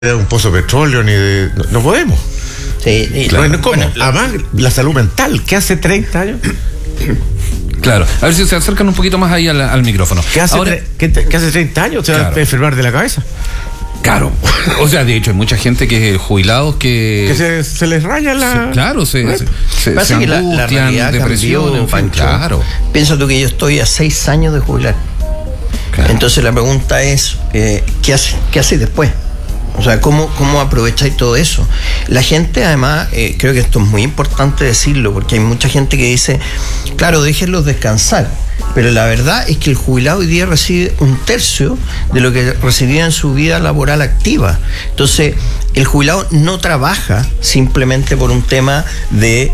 un pozo de petróleo, ni de... No podemos. Sí, claro. No, ¿cómo? Además, la salud mental, ¿qué hace 30 años? Claro, a ver si se acercan un poquito más ahí al micrófono. ¿Qué hace 30 años? ¿Se va a enfermar de la cabeza? Claro, o sea, de hecho hay mucha gente que jubilados que se les raya la... se pasa que la realidad depresión, Pancho. Claro. Piensa tú que yo estoy a 6 años de jubilar. Claro. Entonces la pregunta es, ¿qué hace después? O sea, ¿cómo aprovecháis todo eso? La gente, además, creo que esto es muy importante decirlo, porque hay mucha gente que dice, claro, déjenlos descansar. Pero la verdad es que el jubilado hoy día recibe 1/3 de lo que recibía en su vida laboral activa. Entonces, el jubilado no trabaja simplemente por un tema de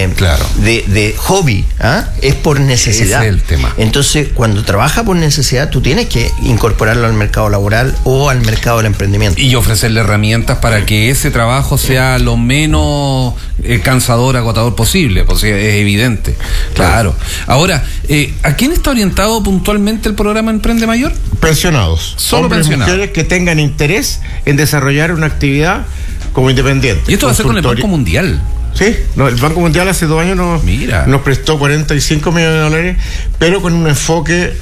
hobby, es por necesidad. Ese es el tema. Entonces, cuando trabaja por necesidad, tú tienes que incorporarlo al mercado laboral o al mercado del emprendimiento. Y ofrecerle herramientas para que ese trabajo sea lo menos cansador, agotador posible, pues es evidente. Claro. Ahora, ¿a quién está orientado puntualmente el programa Emprende Mayor? Pensionados. Solo hombres, pensionados. Mujeres que tengan interés en desarrollar una actividad como independiente. Y esto va a ser con el Banco Mundial. Sí, el Banco Mundial hace 2 años nos prestó 45 millones de dólares, pero con un enfoque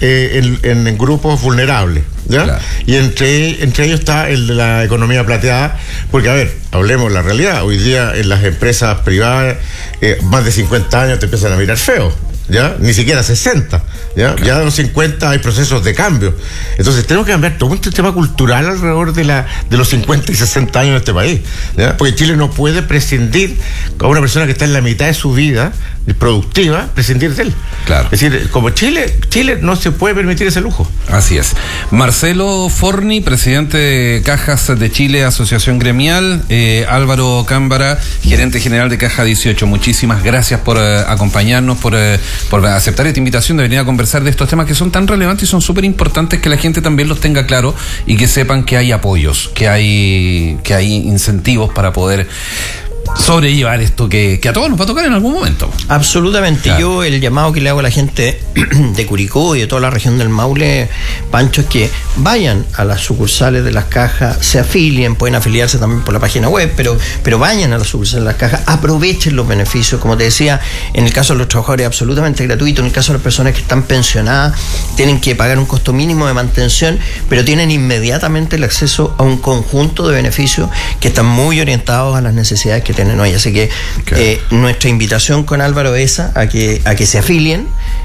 en grupos vulnerables, ¿ya? Claro. Y entre ellos está el de la economía plateada, porque, a ver, hablemos la realidad. Hoy día en las empresas privadas, más de 50 años te empiezan a mirar feo. ¿Ya? Ni siquiera 60, ¿ya? Claro. Ya a los 50 hay procesos de cambio. Entonces tenemos que cambiar todo un sistema cultural alrededor de los 50 y 60 años de este país, ¿ya? Porque Chile no puede prescindir a una persona que está en la mitad de su vida productiva, prescindir de él. Claro. Es decir, como Chile no se puede permitir ese lujo. Así es. Marcelo Forni, presidente de Cajas de Chile, Asociación Gremial, Álvaro Cámbara, gerente general de Caja 18. Muchísimas gracias por acompañarnos, por aceptar esta invitación de venir a conversar de estos temas que son tan relevantes y son súper importantes, que la gente también los tenga claro y que sepan que hay apoyos, que hay incentivos para poder sobrellevar esto que a todos nos va a tocar en algún momento. Absolutamente. Claro. Yo el llamado que le hago a la gente de Curicó y de toda la región del Maule, Pancho, es que vayan a las sucursales de las cajas, se afilien, pueden afiliarse también por la página web, pero vayan a las sucursales de las cajas, aprovechen los beneficios. Como te decía, en el caso de los trabajadores absolutamente gratuito, en el caso de las personas que están pensionadas tienen que pagar un costo mínimo de mantención, pero tienen inmediatamente el acceso a un conjunto de beneficios que están muy orientados a las necesidades que tienen hoy. Así que nuestra invitación con Álvaro es a que se afilien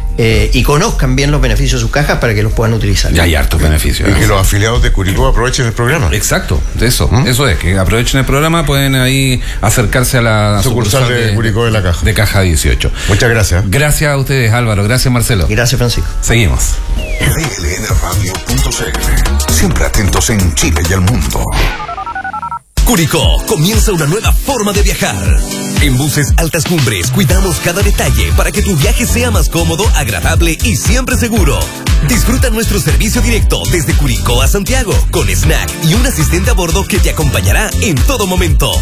y conozcan bien los beneficios de sus cajas para que los puedan utilizar. Ya hay hartos beneficios. Y que los afiliados de Curicó aprovechen el programa. Exacto, de eso. Eso es, que aprovechen el programa, pueden ahí acercarse a la sucursal de Curicó de Caja 18. Muchas gracias. Gracias a ustedes, Álvaro. Gracias, Marcelo. Gracias, Francisco. Seguimos. DLNradio.cl. Siempre atentos en Chile y el mundo. Curicó, comienza una nueva forma de viajar. En Buses Altas Cumbres cuidamos cada detalle para que tu viaje sea más cómodo, agradable y siempre seguro. Disfruta nuestro servicio directo desde Curicó a Santiago, con snack y un asistente a bordo que te acompañará en todo momento.